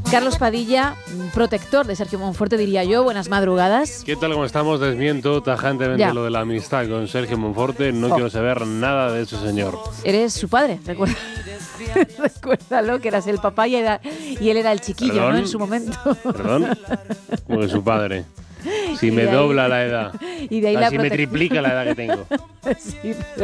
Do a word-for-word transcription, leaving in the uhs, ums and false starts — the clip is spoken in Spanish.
Carlos Padilla, protector de Sergio Monforte, diría yo. Buenas madrugadas. ¿Qué tal? ¿Cómo estamos? Desmiento tajantemente ya. Lo de la amistad con Sergio Monforte. No oh. quiero saber nada de ese señor. Eres su padre, recuerda. Recuérdalo, que eras el papá y, era, y él era el chiquillo, ¿Perdón? ¿no? En su momento. ¿Perdón? Como que su padre. Si me ahí, dobla la edad. Y de ahí o sea, la si protec- me triplica la edad que tengo. Sí, pero